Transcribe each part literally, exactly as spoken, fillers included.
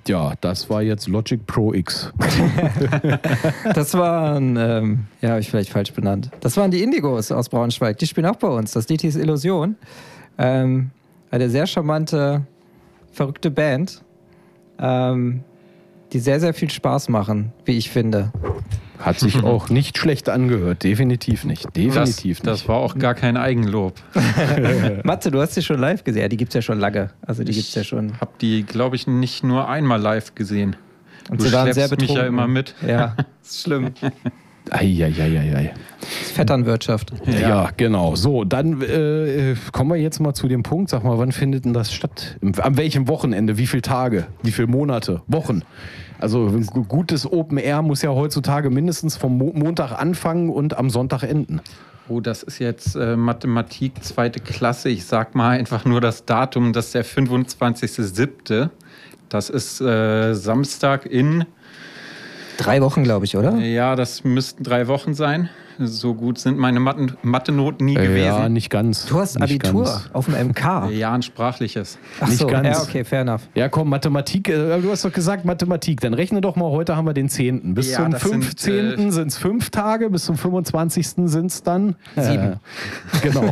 Ja, das war jetzt Logic Pro X. Das waren, ähm, ja, habe ich vielleicht falsch benannt. Das waren die Indigos aus Braunschweig. Die spielen auch bei uns. Das Lied hieß Illusion. Ähm, eine sehr charmante, verrückte Band, ähm, die sehr, sehr viel Spaß machen, wie ich finde. Hat sich auch nicht schlecht angehört. Definitiv nicht. Definitiv das, das nicht. war auch gar kein Eigenlob. Matze, du hast sie schon live gesehen. Ja, die gibt es ja schon lange. Also die gibt's ja schon. Ich habe die, glaube ich, nicht nur einmal live gesehen. Und du sie waren schleppst sehr mich betrunken. ja immer mit. Ja, ist schlimm. Eieieiei. Vetternwirtschaft. Ja. ja, genau. So, dann äh, kommen wir jetzt mal zu dem Punkt. Sag mal, wann findet denn das statt? Am welchem Wochenende? Wie viele Tage? Wie viele Monate? Wochen? Also ein gutes Open Air muss ja heutzutage mindestens vom Mo- Montag anfangen und am Sonntag enden. Oh, das ist jetzt äh, Mathematik zweite Klasse. Ich sag mal einfach nur das Datum. Das ist der fünfundzwanzigster siebte Das ist äh, Samstag in... Drei Wochen, glaube ich, oder? Ja, das müssten drei Wochen sein. So gut sind meine Mathe- Mathe-Noten nie gewesen. Ja, nicht ganz. Du hast nicht Abitur ganz. auf dem M K. Ja, ein sprachliches. Ach nicht so, ganz. ja, okay, fair enough. Ja, komm, Mathematik. Äh, du hast doch gesagt Mathematik. Dann rechne doch mal, heute haben wir den zehnten Bis Ja, zum das sind, fünfzehnten äh, sind es fünf Tage, bis zum fünfundzwanzigsten sind es dann Sieben. Äh, genau.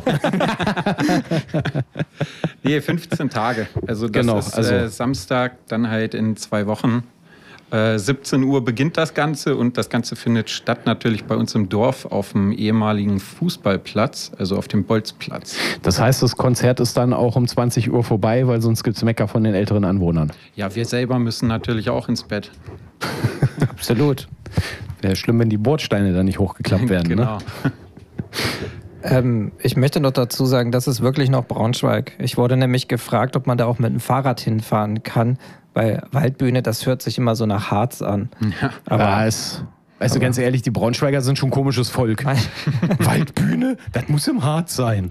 Nee, fünfzehn Tage. Also das Genau, ist also- äh, Samstag, dann halt in zwei Wochen. Äh, siebzehn Uhr beginnt das Ganze und das Ganze findet statt natürlich bei uns im Dorf auf dem ehemaligen Fußballplatz, also auf dem Bolzplatz. Das heißt, das Konzert ist dann auch um zwanzig Uhr vorbei, weil sonst gibt es Mecker von den älteren Anwohnern. Ja, wir selber müssen natürlich auch ins Bett. Absolut. Wäre schlimm, wenn die Bordsteine da nicht hochgeklappt werden. Genau. Ne? Ähm, ich möchte noch dazu sagen, das ist wirklich noch Braunschweig. Ich wurde nämlich gefragt, ob man da auch mit dem Fahrrad hinfahren kann, weil Waldbühne, das hört sich immer so nach Harz an. Ja. Aber Ja, es, weißt du, ganz ehrlich, die Braunschweiger sind schon komisches Volk. Waldbühne? Das muss im Harz sein.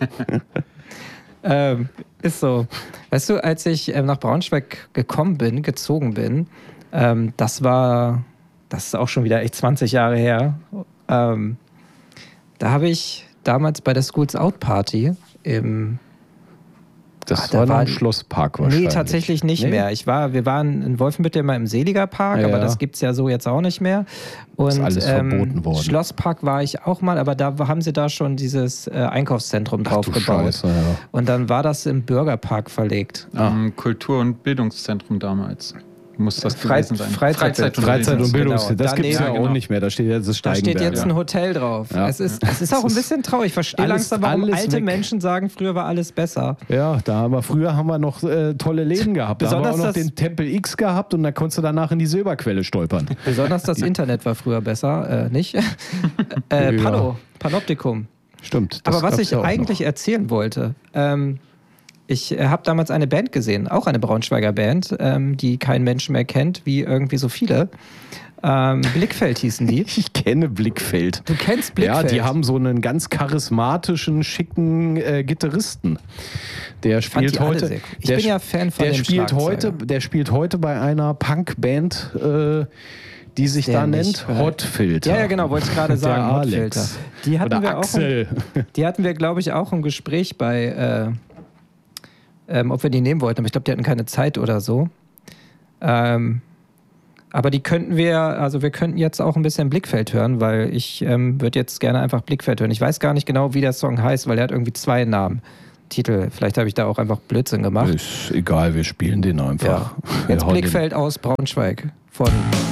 ähm, ist so. Weißt du, als ich ähm, nach Braunschweig gekommen bin, gezogen bin, ähm, das war, das ist auch schon wieder echt zwanzig Jahre her, ähm, da habe ich damals bei der Schools Out Party im Das Ah, da war noch war- ein Schlosspark wahrscheinlich. Nee, tatsächlich nicht Nee? mehr. Ich war, wir waren in Wolfenbüttel mal im Seliger Park, Ja, aber ja. das gibt es ja so jetzt auch nicht mehr. Und Ist alles verboten worden. Schlosspark war ich auch mal, aber da haben sie da schon dieses äh, Einkaufszentrum Ach drauf du gebaut. Scheiße, ja. Und dann war das im Bürgerpark verlegt. Am Kultur- und Bildungszentrum damals. Muss das Frei- gewesen sein. Freizeit- Freizeit- und Bildungs. Genau. Das gibt es ja Daneben- auch genau. nicht mehr. Da steht jetzt das Da steht Steigenberg. jetzt ein Hotel drauf. Ja. Es, ist, es ist auch ein bisschen traurig. Ich verstehe Alles- langsam, warum alles alte weg. Menschen sagen, früher war alles besser. Ja, da haben wir, früher haben wir noch äh, tolle Läden gehabt. Da haben wir Besonders auch noch das- den Tempel X gehabt und da konntest du danach in die Silberquelle stolpern. Besonders das Internet war früher besser, äh, nicht? äh, Ja. Pano, Panoptikum. Stimmt. das Aber was gab's ich ja auch eigentlich noch. erzählen wollte, ähm, ich äh, habe damals eine Band gesehen, auch eine Braunschweiger Band, ähm, die kein Mensch mehr kennt, wie irgendwie so viele. Ähm, Blickfeld hießen die. Ich kenne Blickfeld. Du kennst Blickfeld? Ja, die haben so einen ganz charismatischen, schicken äh, Gitarristen. Der fand spielt die alle heute. sehr cool. Ich der bin ja sp- Fan von der dem spielt Schlagzeuger. heute, Der spielt heute bei einer Punkband, äh, die sich Der da nicht, nennt weil- Hotfilter. Ja, ja, genau, wollte ich gerade sagen. Der Hotfilter. Alex. Die hatten Oder wir auch. Axel. Im, die hatten wir, glaube ich, auch im Gespräch bei, äh, ähm, ob wir die nehmen wollten. Aber ich glaube, die hatten keine Zeit oder so. Ähm, aber die könnten wir, also wir könnten jetzt auch ein bisschen Blickfeld hören, weil ich ähm, würde jetzt gerne einfach Blickfeld hören. Ich weiß gar nicht genau, wie der Song heißt, weil er hat irgendwie zwei Namen. Titel. Vielleicht habe ich da auch einfach Blödsinn gemacht. Ist egal, wir spielen den einfach. Ja. Wir Jetzt hauen den- Blickfeld aus Braunschweig von